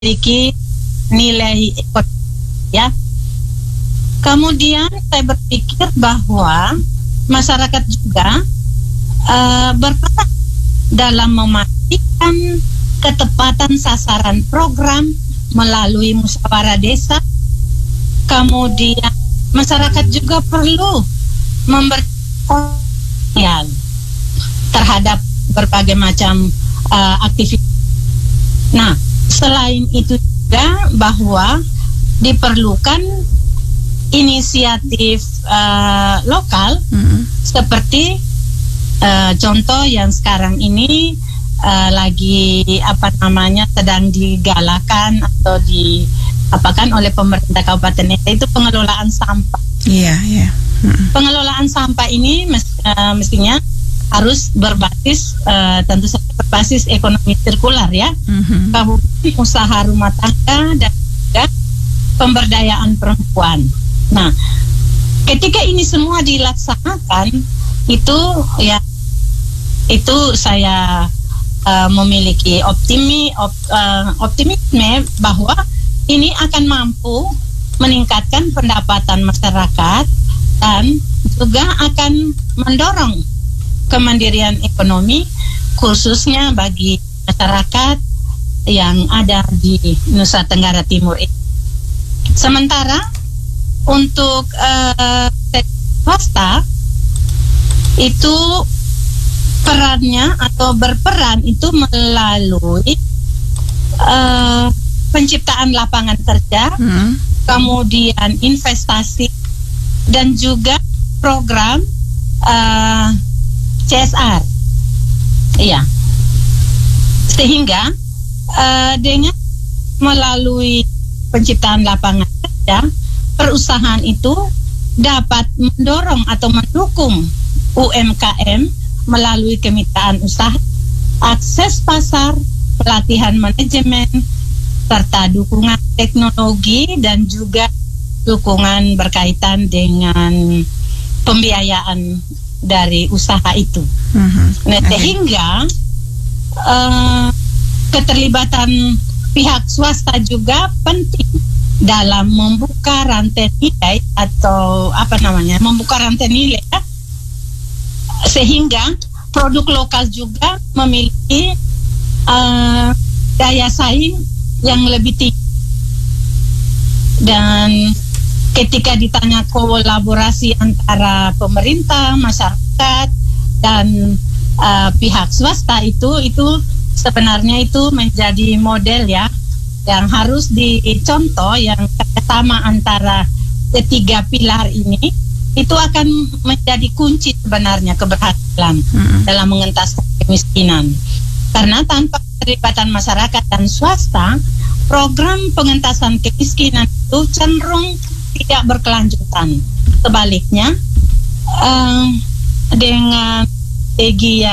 memiliki nilai ekonomi, ya. Kemudian saya berpikir bahwa masyarakat juga berperan dalam memastikan ketepatan sasaran program melalui musyawarah desa. Kemudian masyarakat juga perlu memberi terhadap berbagai macam aktivitas. Nah, selain itu juga bahwa diperlukan inisiatif lokal seperti contoh yang sekarang ini lagi sedang digalakan atau diapakan oleh pemerintah Kabupaten Nete, itu pengelolaan sampah. Pengelolaan sampah ini mestinya harus berbasis tentu saja berbasis ekonomi sirkular, ya. Kemudian usaha rumah tangga dan juga pemberdayaan perempuan. Nah, ketika ini semua dilaksanakan, itu saya memiliki optimisme bahwa ini akan mampu meningkatkan pendapatan masyarakat dan juga akan mendorong kemandirian ekonomi khususnya bagi masyarakat yang ada di Nusa Tenggara Timur ini. Sementara untuk swasta itu perannya atau berperan itu melalui penciptaan lapangan kerja, kemudian investasi dan juga program CSR. Iya. Sehingga dengan melalui penciptaan lapangan kerja, perusahaan itu dapat mendorong atau mendukung UMKM melalui kemitraan usaha, akses pasar, pelatihan manajemen, serta dukungan teknologi dan juga dukungan berkaitan dengan pembiayaan dari usaha itu. Sehingga keterlibatan pihak swasta juga penting dalam membuka rantai nilai atau membuka rantai nilai, ya, sehingga produk lokal juga memiliki daya saing yang lebih tinggi. Dan ketika ditanya kolaborasi antara pemerintah, masyarakat dan pihak swasta, itu sebenarnya itu menjadi model, ya, yang harus dicontoh, yang kerjasama antara ketiga pilar ini itu akan menjadi kunci sebenarnya keberhasilan dalam mengentaskan kemiskinan. Karena tanpa keterlibatan masyarakat dan swasta, program pengentasan kemiskinan itu cenderung tidak berkelanjutan. Sebaliknya, dengan strategi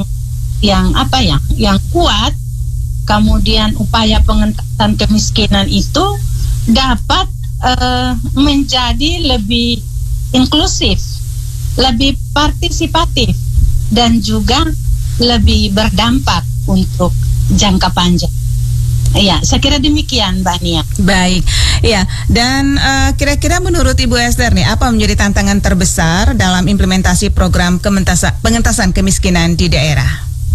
yang kuat, kemudian upaya pengentasan kemiskinan itu dapat menjadi lebih inklusif, lebih partisipatif, dan juga lebih berdampak untuk jangka panjang. Ya, saya kira demikian, Mbak Nia. Baik, ya. Dan kira-kira menurut Ibu Esther nih, apa menjadi tantangan terbesar dalam implementasi program pengentasan kemiskinan di daerah?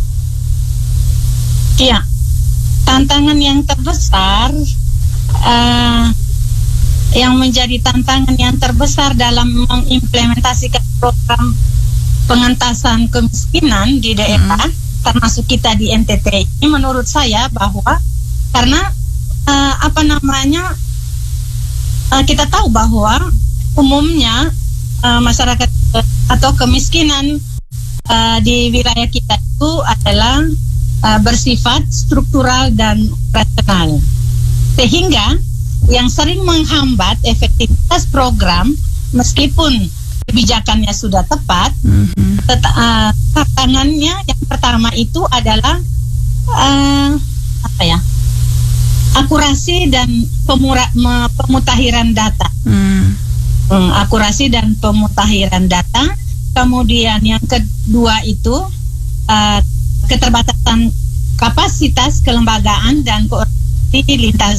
Ya, tantangan yang terbesar, yang menjadi tantangan yang terbesar dalam mengimplementasikan program pengentasan kemiskinan di daerah, termasuk kita di NTT ini, menurut saya bahwa karena kita tahu bahwa umumnya masyarakat atau kemiskinan di wilayah kita itu adalah bersifat struktural dan operasional, sehingga yang sering menghambat efektivitas program meskipun kebijakannya sudah tepat. Tantangannya yang pertama itu adalah akurasi dan pemutahiran data. Akurasi dan pemutahiran data. Kemudian yang kedua itu keterbatasan kapasitas kelembagaan dan lintas